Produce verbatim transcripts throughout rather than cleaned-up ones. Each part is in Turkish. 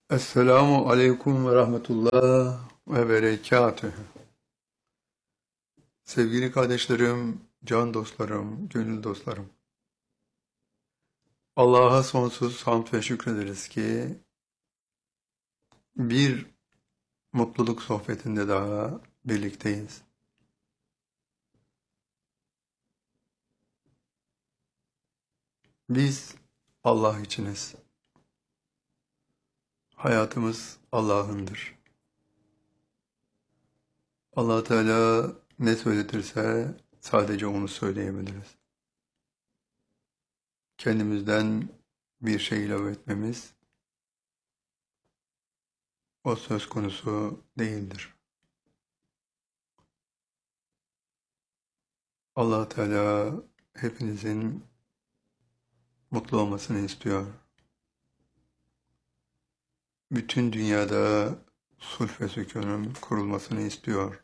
Esselamu aleyküm ve rahmetullah ve berekatühü. Sevgili kardeşlerim, can dostlarım, gönül dostlarım. Allah'a sonsuz hamd ve şükrederiz ki bir mutluluk sohbetinde daha birlikteyiz. Biz Allah içiniz. Hayatımız Allah'ındır. Allah Teala ne söyletirse sadece onu söyleyebiliriz. Kendimizden bir şey ilave etmemiz o söz konusu değildir. Allah Teala hepinizin mutlu olmasını istiyor. Bütün dünyada sulh ve sükunun kurulmasını istiyor.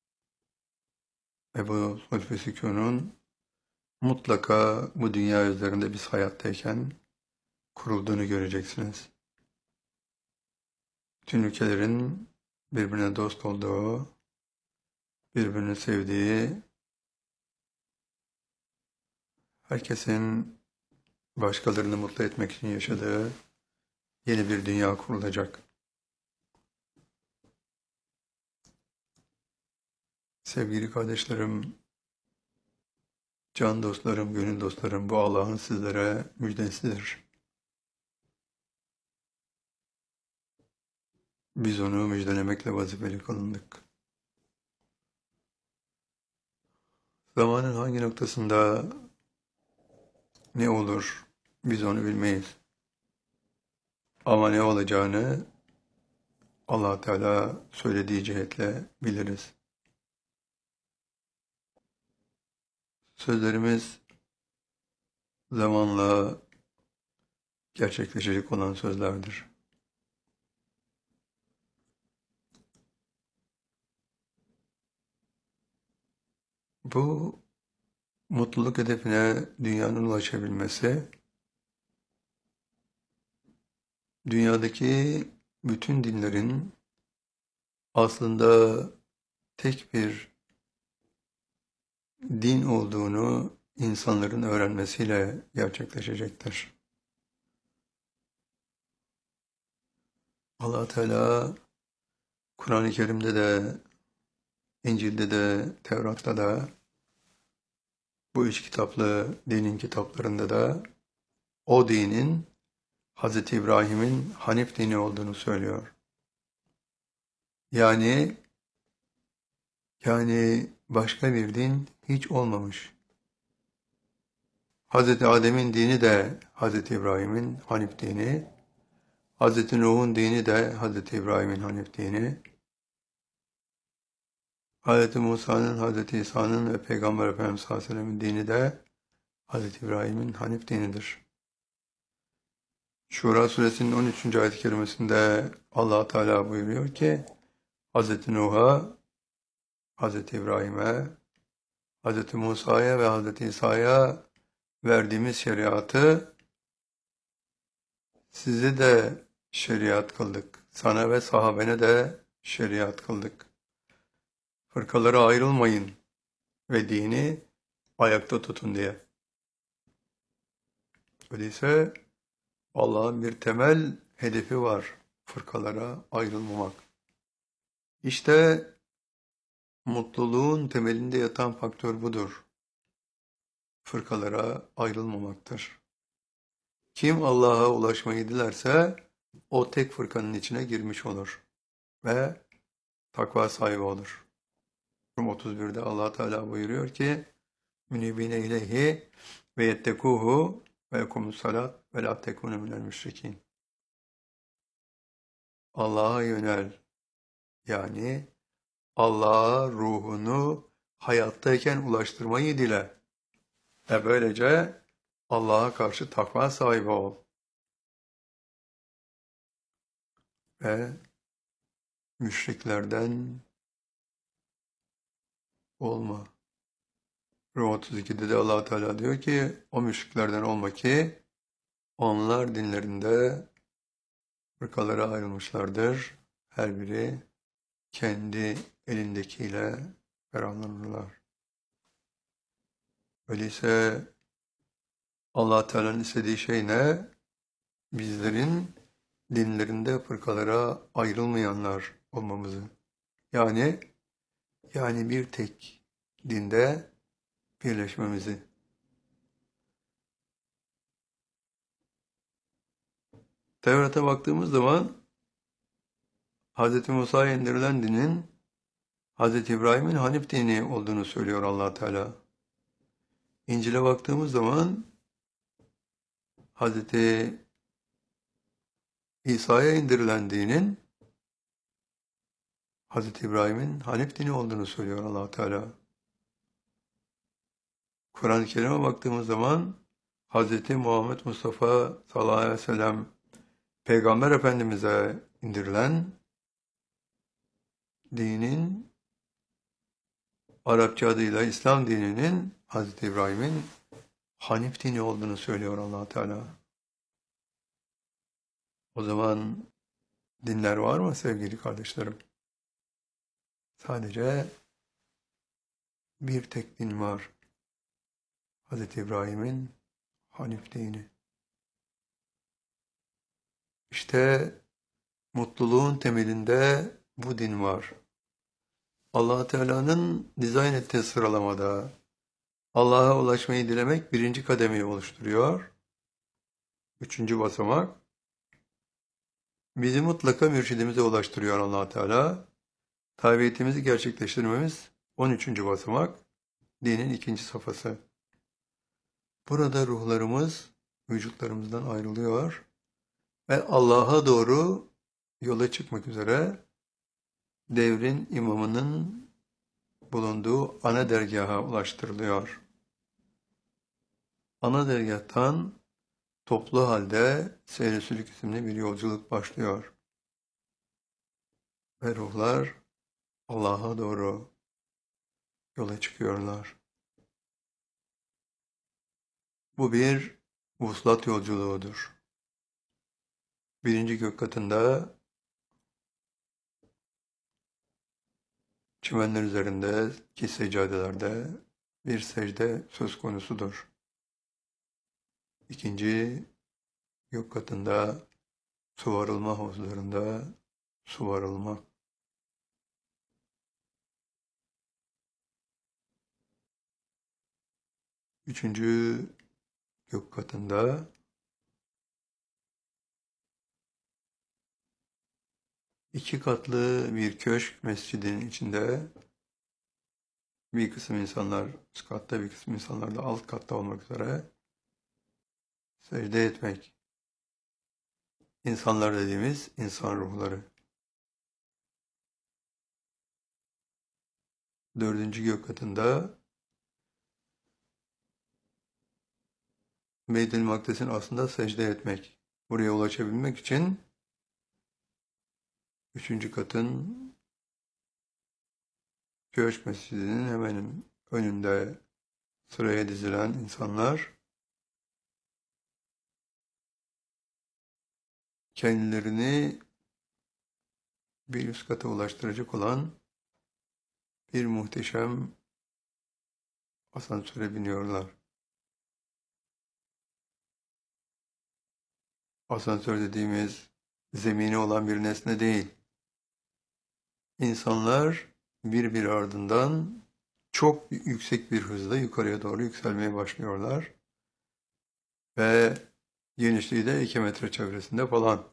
Ve bu sulh ve sükunun mutlaka bu dünya üzerinde biz hayattayken kurulduğunu göreceksiniz. Bütün ülkelerin birbirine dost olduğu, birbirini sevdiği, herkesin başkalarını mutlu etmek için yaşadığı yeni bir dünya kurulacak. Sevgili kardeşlerim, can dostlarım, gönül dostlarım, bu Allah'ın sizlere müjdesidir. Biz onu müjdelemekle vazifeli kılındık. Zamanın hangi noktasında ne olur biz onu bilmeyiz. Ama ne olacağını Allah Teala söylediği cihetle biliriz. Sözlerimiz zamanla gerçekleşecek olan sözlerdir. Bu mutluluk hedefine dünyanın ulaşabilmesi, dünyadaki bütün dinlerin aslında tek bir din olduğunu insanların öğrenmesiyle gerçekleşecektir. Allah Teala Kur'an-ı Kerim'de de, İncil'de de, Tevrat'ta da, bu üç kitaplı dinin kitaplarında da o dinin Hazreti İbrahim'in Hanif dini olduğunu söylüyor. Yani yani başka bir din hiç olmamış. Hazreti Adem'in dini de Hazreti İbrahim'in Hanif dini, Hazreti Nuh'un dini de Hazreti İbrahim'in Hanif dini, Hazreti Musa'nın, Hazreti İsa'nın ve Peygamber Efendimiz sallallahu aleyhi ve sellem'in dini de Hazreti İbrahim'in Hanif dinidir. Şura suresinin on üçüncü ayet-i kerimesinde Allah Teala buyuruyor ki, Hazreti Nuh'a, Hazreti İbrahim'e, Hazreti Musa'ya ve Hazreti İsa'ya verdiğimiz şeriatı size de şeriat kıldık. Sana ve sahabene de şeriat kıldık. Fırkalara ayrılmayın ve dini ayakta tutun diye. Öyleyse Allah'ın bir temel hedefi var. Fırkalara ayrılmamak. İşte mutluluğun temelinde yatan faktör budur. Fırkalara ayrılmamaktır. Kim Allah'a ulaşmayı dilerse o tek fırkanın içine girmiş olur ve takva sahibi olur. Rum otuz birde Allah Teala buyuruyor ki: "Münibine ileyhi ve yettekuhu ve yekumus salat ve la tekunu minel müşrikin." Allah'a yönel, yani Allah'a ruhunu hayattayken ulaştırmayı dile ve böylece Allah'a karşı takva sahibi ol ve müşriklerden olma. Rum otuz ikide de Allah Teala diyor ki, o müşriklerden olma ki onlar dinlerinde fırkalara ayrılmışlardır. Her biri kendi elindekiyle ferahlanırlar. Öyleyse Allah Teala'nın istediği şey ne? Bizlerin dinlerinde fırkalara ayrılmayanlar olmamızı. Yani yani bir tek dinde birleşmemizi. Tevrat'a baktığımız zaman Hz. Musa'ya indirilen dinin Hz. İbrahim'in Hanif dini olduğunu söylüyor Allah Teala. İncil'e baktığımız zaman Hz. İsa'ya indirilen dinin Hz. İbrahim'in Hanif dini olduğunu söylüyor Allah Teala. Kur'an-ı Kerim'e baktığımız zaman Hz. Muhammed Mustafa sallallahu aleyhi ve sellem Peygamber Efendimiz'e indirilen dinin Arapça adıyla İslam dininin Hz. İbrahim'in Hanif dini olduğunu söylüyor Allah Teala. O zaman dinler var mı sevgili kardeşlerim? Sadece bir tek din var. Hz. İbrahim'in Hanif dini. İşte mutluluğun temelinde bu din var. Allah Teala'nın dizayn ettiği sıralamada Allah'a ulaşmayı dilemek birinci kademeyi oluşturuyor. Üçüncü basamak bizi mutlaka mürşidimize ulaştırıyor Allah Teala. Tabiiyetimizi gerçekleştirmemiz on üçüncü basamak, dinin ikinci safhası. Burada ruhlarımız vücutlarımızdan ayrılıyor ve Allah'a doğru yola çıkmak üzere devrin imamının bulunduğu ana dergaha ulaştırılıyor. Ana dergahtan toplu halde Seyr-i Sülük isimli bir yolculuk başlıyor. Ve ruhlar Allah'a doğru yola çıkıyorlar. Bu bir vuslat yolculuğudur. Birinci gök katında çimenler üzerindeki seccadelerde bir secde söz konusudur. İkinci gök katında su varılma havuzlarında su varılmak. Üçüncü gök katında iki katlı bir köşk mescidin içinde bir kısım insanlar üst katta, bir kısım insanlar da alt katta olmak üzere secde etmek. İnsanlar dediğimiz insan ruhları. Dördüncü gök katında Beyt-i Makdes'in aslında secde etmek. Buraya ulaşabilmek için üçüncü katın Köşk Mescidi'nin hemen önünde sıraya dizilen insanlar kendilerini bir üst kata ulaştıracak olan bir muhteşem asansöre biniyorlar. Asansör dediğimiz zemini olan bir nesne değil. İnsanlar bir bir ardından çok yüksek bir hızla yukarıya doğru yükselmeye başlıyorlar. Ve genişliği de iki metre çevresinde falan.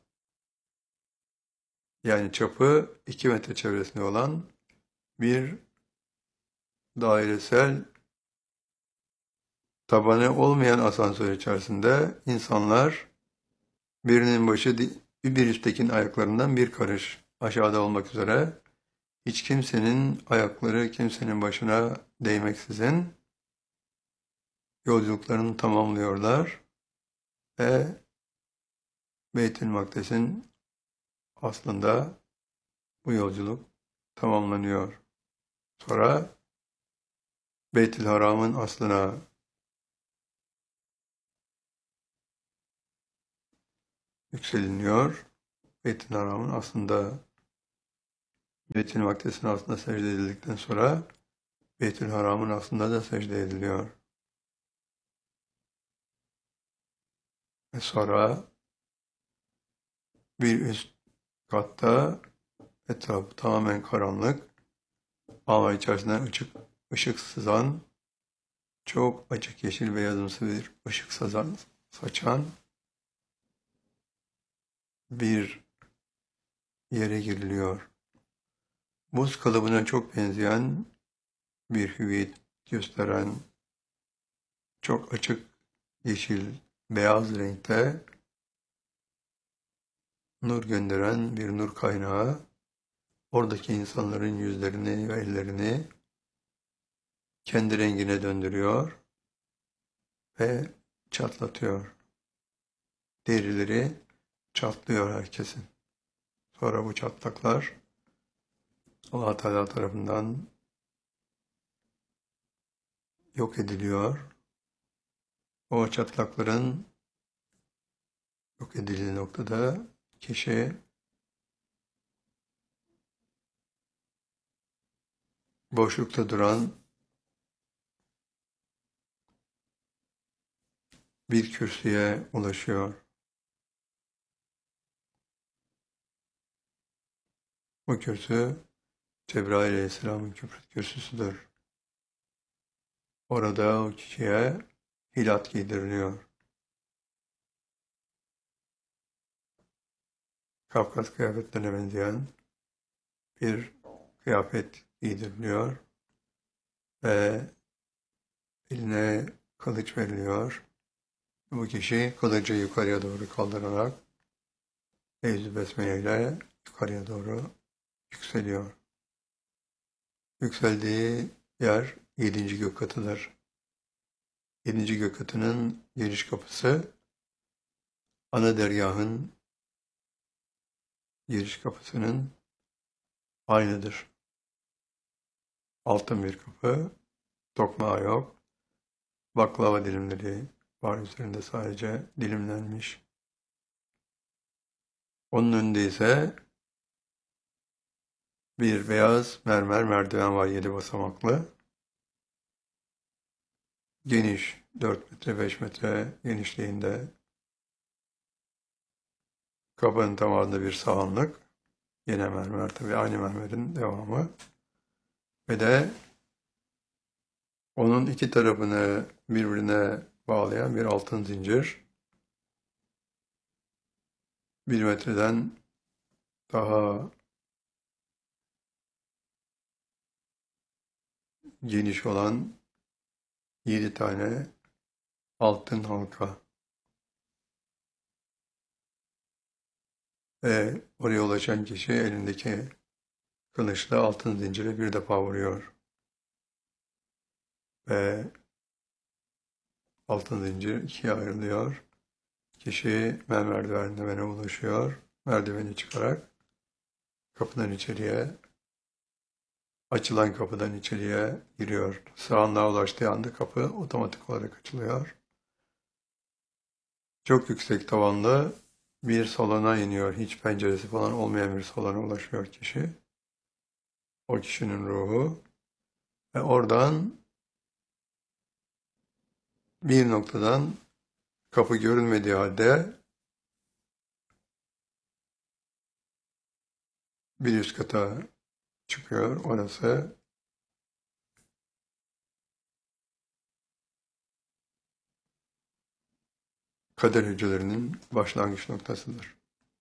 Yani çapı iki metre çevresinde olan bir dairesel tabanı olmayan asansör içerisinde insanlar birinin başı bir üsttekinin ayaklarından bir karış aşağıda olmak üzere hiç kimsenin ayakları kimsenin başına değmeksizin yolculuklarını tamamlıyorlar ve Beyt-i Makdes'in aslında bu yolculuk tamamlanıyor. Sonra Beyt-i Haram'ın aslına yükseliniyor Beyt-i Haram'ın aslında Beyt-i Makdes'in aslında secde edildikten sonra Beyt-i Haram'ın aslında da secde ediliyor. Ve sonra bir üst katta etrafı tamamen karanlık ama içerisinden ışık, ışık sızan, çok açık yeşil beyazımsı bir ışık sazan, saçan bir yere giriliyor. Buz kalıbına çok benzeyen bir hüviyet gösteren çok açık yeşil, beyaz renkte nur gönderen bir nur kaynağı oradaki insanların yüzlerini ve ellerini kendi rengine döndürüyor ve çatlatıyor. Derileri çatlıyor herkesin. Sonra bu çatlaklar Allah Teala tarafından yok ediliyor. O çatlakların yok edildiği noktada kişi boşlukta duran bir kürsüye ulaşıyor. Bu kürsü Cebrail Aleyhisselam'ın kürsüsüdür. Orada o kişiye hilat giydiriliyor. Kafkas kıyafetlerine benzeyen bir kıyafet giydiriliyor ve eline kılıç veriliyor. Bu kişi kılıcı yukarıya doğru kaldırarak Eyzü Besmele ile yukarıya doğru yükseliyor. Yükseldiği yer yedinci gök katıdır. Yedinci gök katının giriş kapısı ana dergahın giriş kapısının aynıdır. Altın bir kapı, tokmağı yok, baklava dilimleri var üzerinde sadece dilimlenmiş. Onun önünde ise bir beyaz mermer merdiven var yedi basamaklı. Geniş, dört metre beş metre genişliğinde. Kapının tamamında bir sahanlık. Yine mermer tabii aynı mermerin devamı. Ve de onun iki tarafını birbirine bağlayan bir altın zincir. Bir metreden daha geniş olan yedi tane altın halka. Ve oraya ulaşan kişi elindeki kılıçla altın zincire bir defa vuruyor. Ve altın zincir ikiye ayrılıyor. Kişi merdivene ulaşıyor. Merdiveni çıkarak kapıdan içeriye, açılan kapıdan içeriye giriyor. Sağlığa ulaştığı anda kapı otomatik olarak açılıyor. Çok yüksek tavanlı bir salona iniyor. Hiç penceresi falan olmayan bir salona ulaşıyor kişi. O kişinin ruhu. Ve oradan bir noktadan kapı görünmediği halde bir üst kata çıkıyor. Orası kader hücrelerinin başlangıç noktasıdır.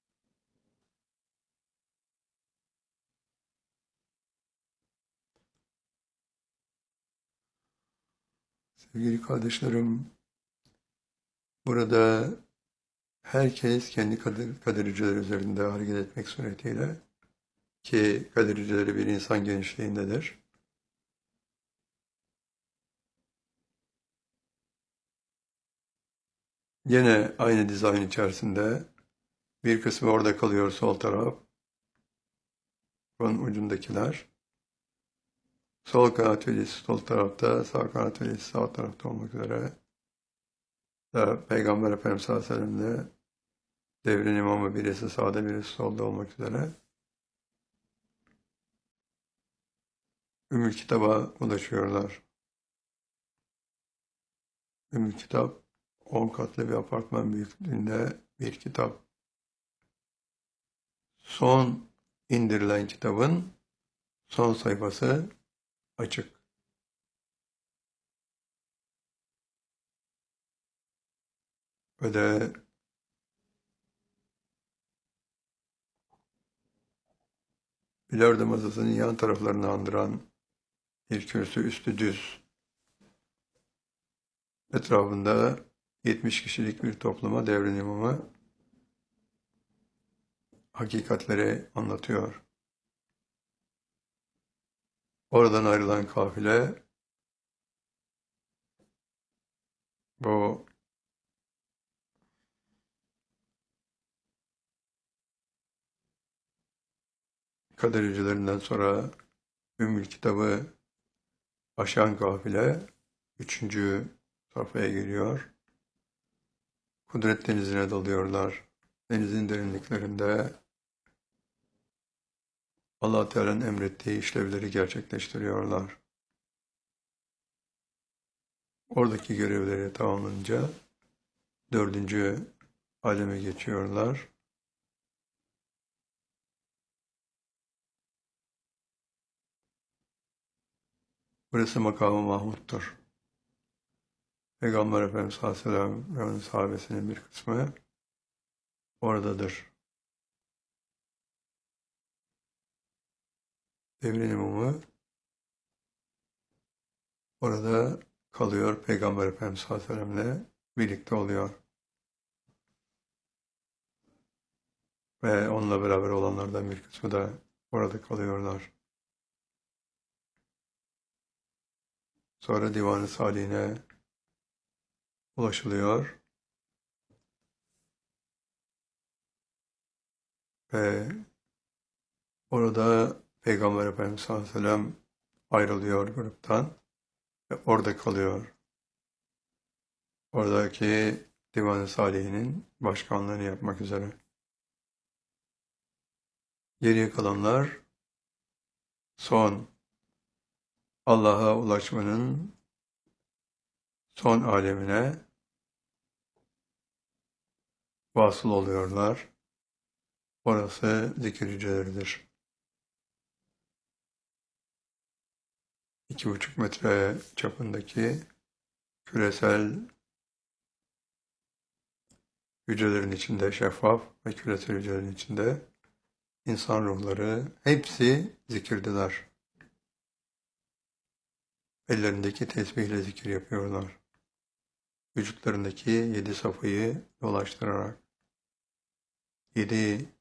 Sevgili kardeşlerim, burada herkes kendi kader, kader hücreleri üzerinde hareket etmek suretiyle ki kader hücreleri bir insan genişliğindedir. Yine aynı dizayn içerisinde bir kısmı orada kalıyor sol taraf. Bunun ucundakiler. Sol kanat velisi sol tarafta, sağ kanat velisi sağ tarafta olmak üzere. Da Peygamber Efendimiz sallallahu aleyhi ve sellem'le devrin imamı birisi sağda birisi solda olmak üzere Ümmül Kitap'a ulaşıyorlar. Ümmül Kitap on katlı bir apartman büyüklüğünde bir kitap. Son indirilen kitabın son sayfası açık. Ve de bilardo masasının yan taraflarını andıran bir kürsü üstü düz. Etrafında yetmiş kişilik bir topluma devrin imamı hakikatleri anlatıyor. Oradan ayrılan kafile bu kader yücelerinden sonra Ümmül Kitabı aşan kafile üçüncü safhaya giriyor. Kudret denizine dalıyorlar. Denizin derinliklerinde Allah Teala'nın emrettiği işlevleri gerçekleştiriyorlar. Oradaki görevleri tamamlanınca dördüncü aleme geçiyorlar. Burası makamı Mahmud'dur. Peygamber Efendimiz sallallahu aleyhi ve sellem ve onun sahabesinin bir kısmı oradadır. Devrin imamı orada kalıyor. Peygamber Efendimiz sallallahu aleyhi ve sellemle birlikte oluyor. Ve onunla beraber olanlardan bir kısmı da orada kalıyorlar. Sonra Divan-ı Salihine ulaşılıyor. Ve orada Peygamber Efendimiz sallallahu aleyhi ve sellem ayrılıyor gruptan ve orada kalıyor. Oradaki Divan-ı Salihinin başkanlığını yapmak üzere. Geriye kalanlar son Allah'a ulaşmanın son alemine vasıl oluyorlar. Orası zikir hücreleridir. İki buçuk metre çapındaki küresel hücrelerin içinde şeffaf ve küresel hücrelerin içinde insan ruhları hepsi zikirdiler. Ellerindeki tesbihle zikir yapıyorlar. Vücutlarındaki yedi safıyı dolaştırarak, yedi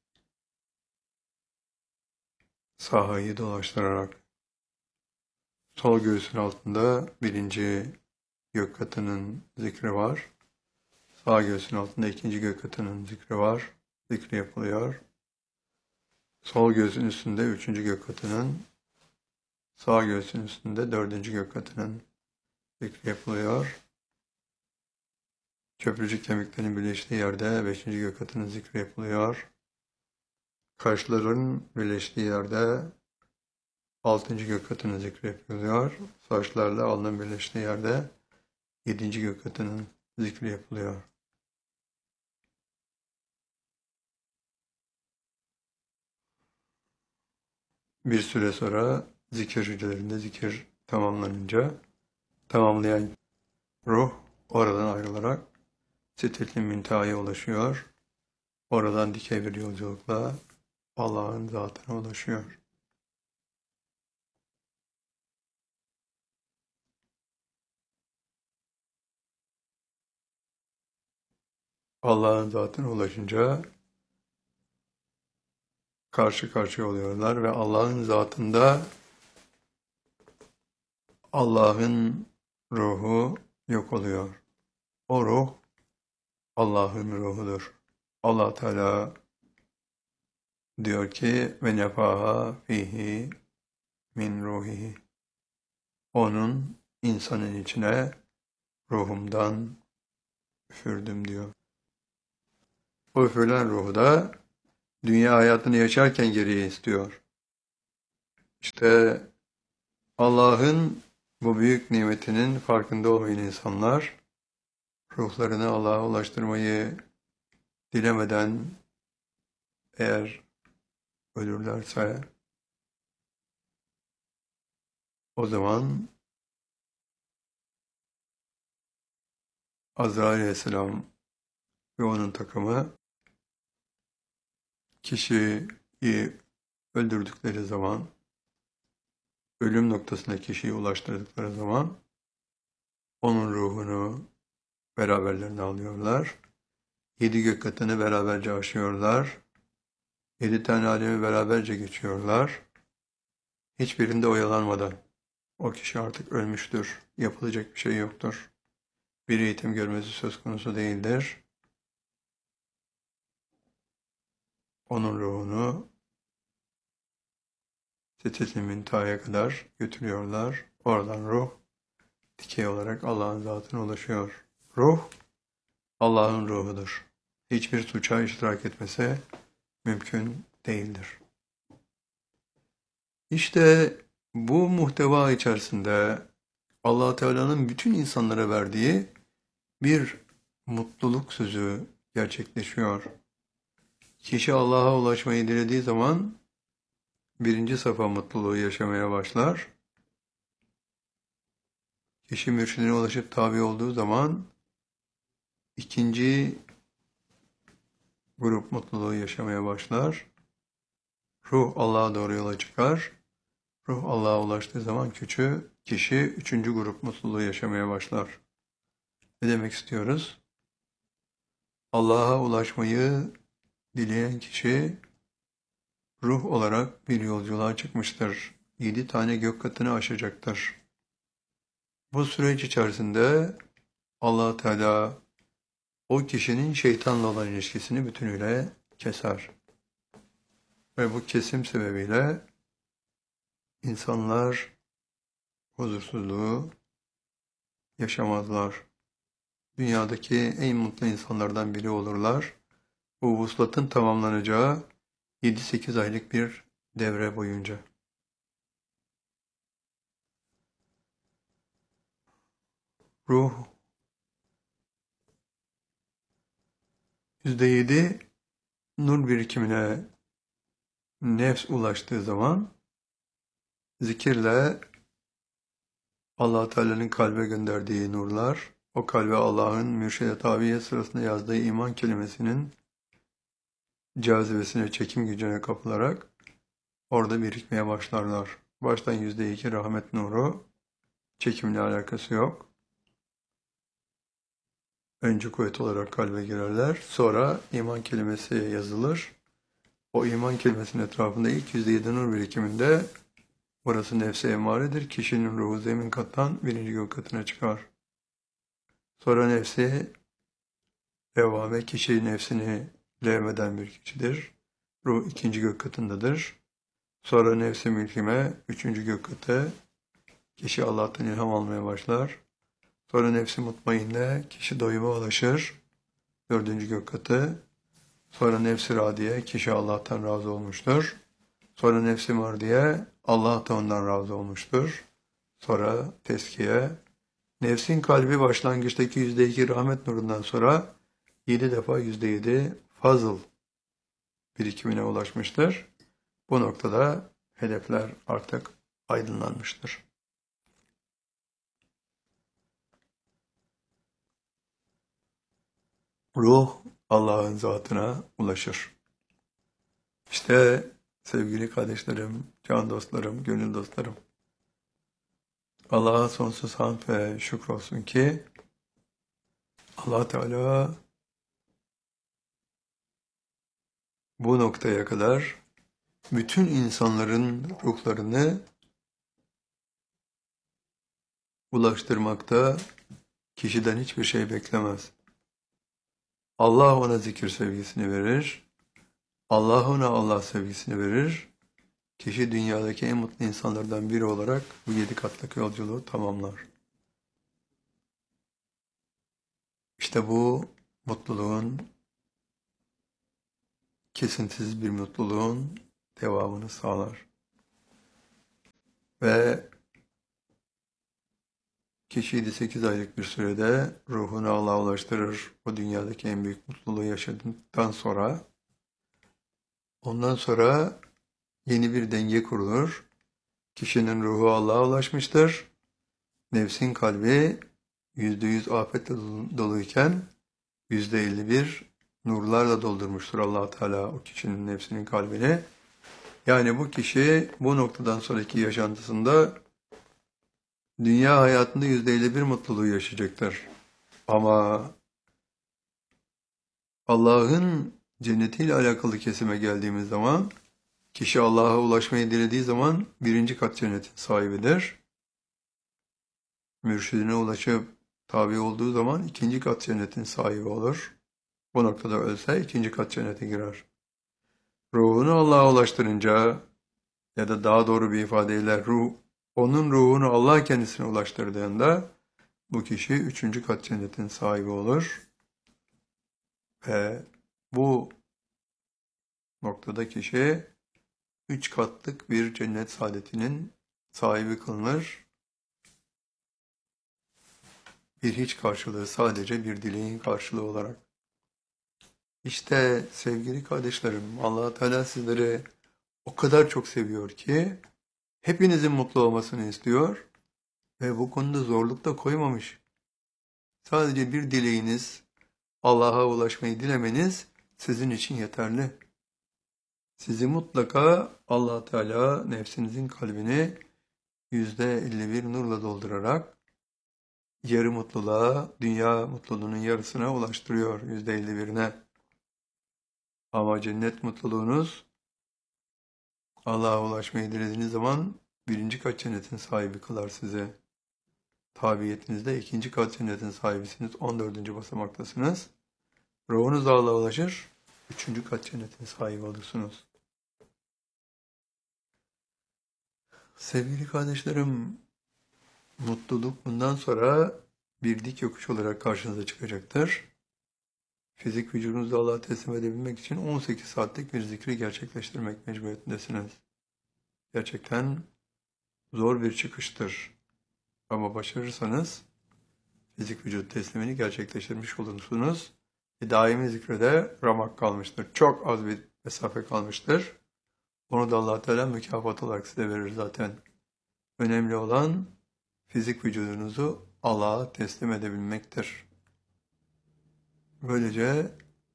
sahayı dolaştırarak, sol göğsün altında birinci gök katının zikri var. Sağ göğsün altında ikinci gök katının zikri var. Zikri yapılıyor. Sol göğsün üstünde üçüncü gök katının, sağ göğsün üstünde dördüncü gök katının zikri yapılıyor. Köprücük kemiklerinin birleştiği yerde beşinci gök katının zikri yapılıyor. Kaşların birleştiği yerde altıncı gök katının zikri yapılıyor. Saçlarla alnın birleştiği yerde yedinci gök katının zikri yapılıyor. Bir süre sonra zikir hücrelerinde zikir tamamlanınca tamamlayan ruh oradan ayrılarak Sidret-i Münteha'ya ulaşıyor. Oradan dikey bir yolculukla Allah'ın zatına ulaşıyor. Allah'ın zatına ulaşınca karşı karşıya oluyorlar ve Allah'ın zatında Allah'ın ruhu yok oluyor. O ruh Allah'ın ruhudur. Allah Teala diyor ki ve nefaha fihi min ruhihi. Onun insanın içine ruhumdan üfürdüm diyor. O üfürülen ruhu da dünya hayatını yaşarken geriye istiyor. İşte Allah'ın bu büyük nimetinin farkında olmayan insanlar ruhlarını Allah'a ulaştırmayı dilemeden eğer ölürlerse o zaman Azrail Aleyhisselam ve onun takımı kişiyi öldürdükleri zaman, ölüm noktasına kişiyi ulaştırdıkları zaman onun ruhunu beraberlerine alıyorlar. Yedi gök katını beraberce aşıyorlar. Yedi tane alemi beraberce geçiyorlar. Hiçbirinde oyalanmadan. O kişi artık ölmüştür. Yapılacak bir şey yoktur. Bir eğitim görmesi söz konusu değildir. Onun ruhunu Sidret-i Münteha'ya kadar götürüyorlar. Oradan ruh dikey olarak Allah'ın zatına ulaşıyor. Ruh Allah'ın ruhudur. Hiçbir suça iştirak etmesi mümkün değildir. İşte bu muhteva içerisinde Allah Teala'nın bütün insanlara verdiği bir mutluluk sözü gerçekleşiyor. Kişi Allah'a ulaşmayı dilediği zaman birinci safa mutluluğu yaşamaya başlar. Kişi mürşidine ulaşıp tabi olduğu zaman ikinci grup mutluluğu yaşamaya başlar. Ruh Allah'a doğru yola çıkar. Ruh Allah'a ulaştığı zaman küçü, kişi üçüncü grup mutluluğu yaşamaya başlar. Ne demek istiyoruz? Allah'a ulaşmayı dileyen kişi ruh olarak bir yolculuğa çıkmıştır. Yedi tane gök katını aşacaktır. Bu süreç içerisinde Allah Teala o kişinin şeytanla olan ilişkisini bütünüyle keser. Ve bu kesim sebebiyle insanlar huzursuzluğu yaşamazlar. Dünyadaki en mutlu insanlardan biri olurlar. Bu vuslatın tamamlanacağı yedi sekiz aylık bir devre boyunca. Ruh yüzde yedi nur birikimine nefs ulaştığı zaman zikirle Allah Teala'nın kalbe gönderdiği nurlar, o kalbe Allah'ın mürşid-i tabiye sırasında yazdığı iman kelimesinin cazibesine, çekim gücüne kapılarak orada birikmeye başlarlar. Baştan yüzde iki rahmet nuru, çekimle alakası yok. Önce kuvvet olarak kalbe girerler. Sonra iman kelimesi yazılır. O iman kelimesinin etrafında ilk yüzde yedi nur birikiminde burası nefse emaredir. Kişinin ruhu zemin kattan birinci gök katına çıkar. Sonra nefsi devame, kişi nefsini levmeden bir kişidir. Ruh ikinci gök katındadır. Sonra nefsi mülkime üçüncü gök katı. Kişi Allah'tan ilham almaya başlar. Sonra nefsi mutmainne, kişi doyuma ulaşır. Dördüncü gök katı. Sonra nefsi radiye, kişi Allah'tan razı olmuştur. Sonra nefsi mardiye, Allah da ondan razı olmuştur. Sonra teskiye. Nefsin kalbi başlangıçtaki yüzde iki rahmet nurundan sonra yedi defa yüzde yedi fazıl birikimine ulaşmıştır. Bu noktada hedefler artık aydınlanmıştır. Ruh Allah'ın zatına ulaşır. İşte sevgili kardeşlerim, can dostlarım, gönül dostlarım, Allah'a sonsuz hamd ve şükür olsun ki Allah Teala bu noktaya kadar bütün insanların ruhlarını ulaştırmakta kişiden hiçbir şey beklemez. Allah ona zikir sevgisini verir, Allah ona Allah sevgisini verir. Kişi dünyadaki en mutlu insanlardan biri olarak bu yedi katlık yolculuğu tamamlar. İşte bu mutluluğun kesintisiz bir mutluluğun devamını sağlar. Ve kişi yedi sekiz aylık bir sürede ruhunu Allah'a ulaştırır. O dünyadaki en büyük mutluluğu yaşadıktan sonra ondan sonra yeni bir denge kurulur. Kişinin ruhu Allah'a ulaşmıştır. Nefsin kalbi yüzde yüz afetle doluyken yüzde elli bir nurlarla doldurmuştur Allah Teala o kişinin nefsinin kalbini. Yani bu kişi bu noktadan sonraki yaşantısında dünya hayatında yüzde elli bir mutluluğu yaşayacaktır. Ama Allah'ın cennetiyle alakalı kesime geldiğimiz zaman kişi Allah'a ulaşmayı dilediği zaman birinci kat cennetin sahibidir. Mürşidine ulaşıp tabi olduğu zaman ikinci kat cennetin sahibi olur. Bu noktada ölse ikinci kat cennete girer. Ruhunu Allah'a ulaştırınca ya da daha doğru bir ifadeyle ruh, onun ruhunu Allah kendisine ulaştırdığında bu kişi üçüncü kat cennetin sahibi olur. Ve bu noktada kişi üç katlık bir cennet saadetinin sahibi kılınır. Bir hiç karşılığı, sadece bir dileğin karşılığı olarak. İşte sevgili kardeşlerim, Allah Teala sizleri o kadar çok seviyor ki hepinizin mutlu olmasını istiyor ve bu konuda zorluk da koymamış. Sadece bir dileğiniz, Allah'a ulaşmayı dilemeniz sizin için yeterli. Sizi mutlaka Allah Teala nefsinizin kalbini yüzde elli bir nurla doldurarak yarı mutluluğa, dünya mutluluğunun yarısına ulaştırıyor, yüzde elli birine. Ama cennet mutluluğunuz Allah'a ulaşmayı dilediğiniz zaman birinci kat cennetin sahibi kılar sizi. Tabiyetinizde ikinci kat cennetin sahibisiniz, on dördüncü basamaktasınız. Ruhunuz Allah'a ulaşır, üçüncü kat cennetin sahibi olursunuz. Sevgili kardeşlerim, mutluluk bundan sonra bir dik yokuş olarak karşınıza çıkacaktır. Fizik vücudunuzu Allah'a teslim edebilmek için on sekiz saatlik bir zikri gerçekleştirmek mecburiyetindesiniz. Gerçekten zor bir çıkıştır. Ama başarırsanız fizik vücut teslimini gerçekleştirmiş olursunuz. E, daimi zikrede ramak kalmıştır. Çok az bir mesafe kalmıştır. Onu da Allah Teala mükafat olarak size verir zaten. Önemli olan fizik vücudunuzu Allah'a teslim edebilmektir. Böylece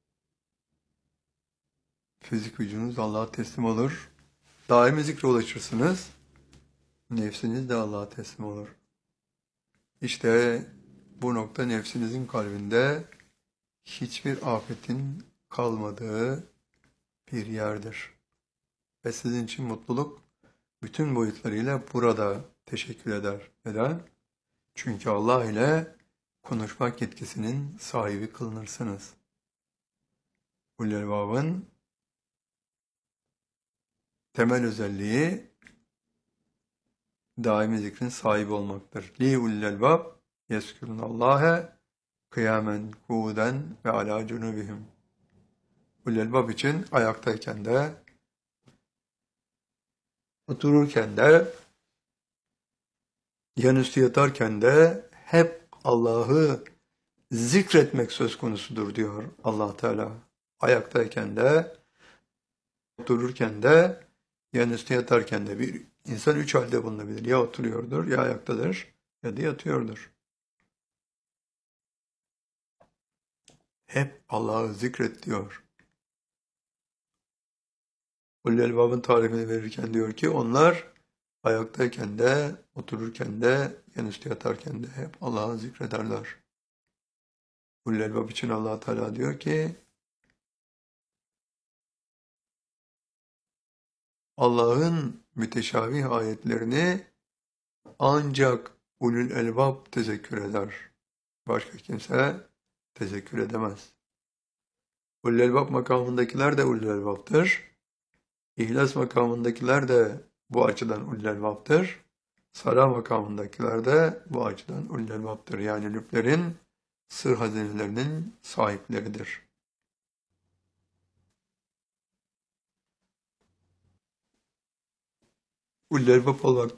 fizik vücudunuz Allah'a teslim olur. Daimi zikre ulaşırsınız. Nefsiniz de Allah'a teslim olur. İşte bu nokta nefsinizin kalbinde hiçbir afetin kalmadığı bir yerdir. Ve sizin için mutluluk bütün boyutlarıyla burada teşekkür eder. Neden? Çünkü Allah ile konuşmak yetkisinin sahibi kılınırsınız. Ulul Elbab'ın temel özelliği daimi zikrin sahibi olmaktır. Li ulul elbab yezkurunallâhe kıyamen, kuuden ve alâ cunubihim. Ulul elbab için ayaktayken de, otururken de, yanüstü yatarken de hep Allah'ı zikretmek söz konusudur diyor Allah Teala. Ayaktayken de, otururken de, yanüstü yatarken de bir insan üç halde bulunabilir. Ya oturuyordur, ya ayaktadır, ya da yatıyordur. Hep Allah'ı zikret diyor. Ulul Elbab'ın tarifini verirken diyor ki onlar ayaktayken de, otururken de, yanüstü yatarken de hep Allah'ı zikrederler. Ulul Elbab için Allah Teala diyor ki Allah'ın müteşabih ayetlerini ancak ulul elbab tezekkür eder. Başka kimse tezekkür edemez. Ulul elbab makamındakiler de ulul elbaptır. İhlas makamındakiler de bu açıdan ulul elbaptır. Sara makamındakiler de bu açıdan ulul elbaptır. Yani lüblerin, sır hazinelerinin sahipleridir. Uller Bapal var.